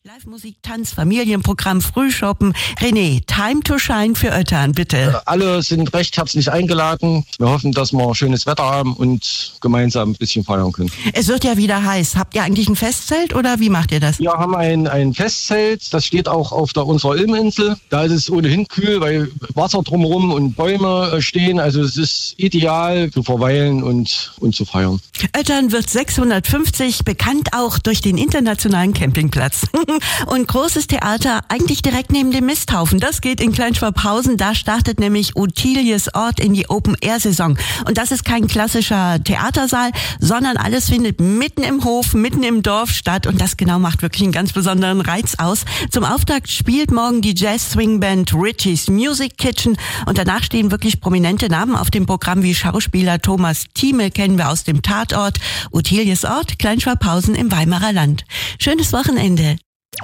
Live-Musik, Tanz, Familienprogramm, Frühshoppen. René, Time to Shine für Öttern, bitte. Alle sind recht herzlich eingeladen. Wir hoffen, dass wir schönes Wetter haben und gemeinsam ein bisschen feiern können. Es wird ja wieder heiß. Habt ihr eigentlich ein Festzelt oder wie macht ihr das? Wir haben ein Festzelt. Das steht auch auf unserer Ilmeninsel. Da ist es ohnehin kühl, weil Wasser drumherum und Bäume stehen. Also es ist ideal zu verweilen und zu feiern. Öttern wird 650, bekannt auch durch den internationalen Campingplatz. Und großes Theater, eigentlich direkt neben dem Misthaufen. Das geht in Kleinschwabhausen. Da startet nämlich Ottilies Ort in die Open-Air-Saison. Und das ist kein klassischer Theatersaal, sondern alles findet mitten im Hof, mitten im Dorf statt. Und das genau macht wirklich einen ganz besonderen Reiz aus. Zum Auftakt spielt morgen die Jazz-Swing-Band Richie's Music Kitchen. Und danach stehen wirklich prominente Namen auf dem Programm wie Schauspieler Thomas Thieme, kennen wir aus dem Tatort. Ottilies Ort, Kleinschwabhausen im Weimarer Land. Schönes Wochenende.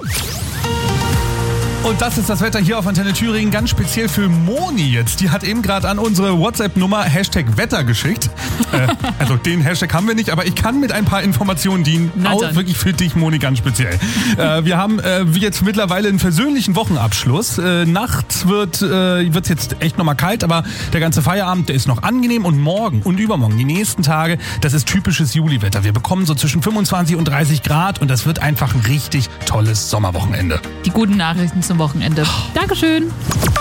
Und das ist das Wetter hier auf Antenne Thüringen, ganz speziell für Moni jetzt. Die hat eben gerade an unsere WhatsApp-Nummer #Wetter geschickt. Also den Hashtag haben wir nicht, aber ich kann mit ein paar Informationen dienen. Auch wirklich für dich, Moni, ganz speziell. Wir haben jetzt mittlerweile einen versöhnlichen Wochenabschluss. Nachts wird's jetzt echt nochmal kalt, aber der ganze Feierabend, der ist noch angenehm. Und morgen und übermorgen, die nächsten Tage, das ist typisches Juliwetter. Wir bekommen so zwischen 25 und 30 Grad und das wird einfach ein richtig tolles Sommerwochenende. Die guten Nachrichten zum Wochenende. Dankeschön.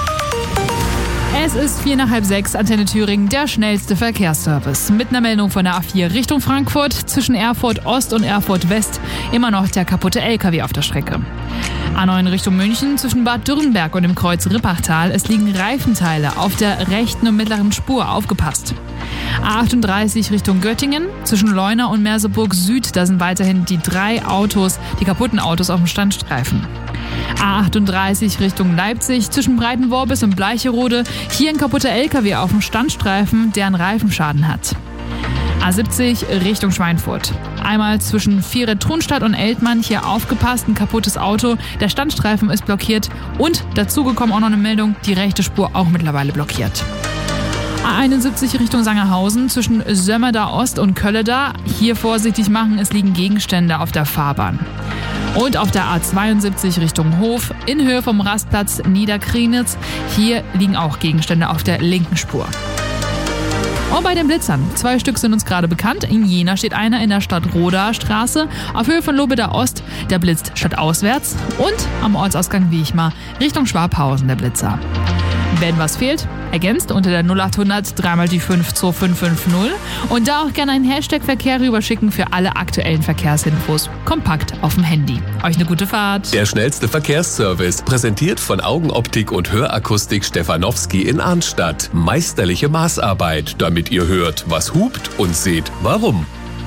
Es ist 5:45, Antenne Thüringen, der schnellste Verkehrsservice. Mit einer Meldung von der A4 Richtung Frankfurt, zwischen Erfurt Ost und Erfurt West, immer noch der kaputte LKW auf der Strecke. A9 Richtung München, zwischen Bad Dürrenberg und dem Kreuz Rippachtal, es liegen Reifenteile auf der rechten und mittleren Spur, aufgepasst. A38 Richtung Göttingen, zwischen Leuna und Merseburg Süd, da sind weiterhin die kaputten Autos auf dem Standstreifen. A38 Richtung Leipzig, zwischen Breitenworbis und Bleicherode, hier ein kaputter LKW auf dem Standstreifen, der einen Reifenschaden hat. A70 Richtung Schweinfurt. Einmal zwischen Vieret-Thunstadt und Eltmann, hier aufgepasst, ein kaputtes Auto, der Standstreifen ist blockiert und dazugekommen auch noch eine Meldung, die rechte Spur auch mittlerweile blockiert. A71 Richtung Sangerhausen, zwischen Sömmerda Ost und Kölleda, hier vorsichtig machen, es liegen Gegenstände auf der Fahrbahn. Und auf der A72 Richtung Hof, in Höhe vom Rastplatz Niederkrienitz, hier liegen auch Gegenstände auf der linken Spur. Und bei den Blitzern, 2 Stück sind uns gerade bekannt. In Jena steht einer in der Stadt-Rodaer Straße, auf Höhe von Lobeda Ost, der blitzt stadtauswärts. Und am Ortsausgang Wiechmar, Richtung Schwabhausen der Blitzer. Wenn was fehlt, ergänzt unter der 0800 3x5 2550 und da auch gerne einen #Verkehr rüberschicken für alle aktuellen Verkehrsinfos. Kompakt auf dem Handy. Euch eine gute Fahrt. Der schnellste Verkehrsservice, präsentiert von Augenoptik und Hörakustik Stefanowski in Arnstadt. Meisterliche Maßarbeit, damit ihr hört, was hupt und seht, warum.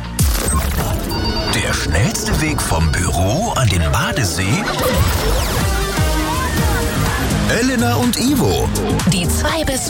Der schnellste Weg vom Büro an den Badesee? Elena und Ivo. Die 2 bis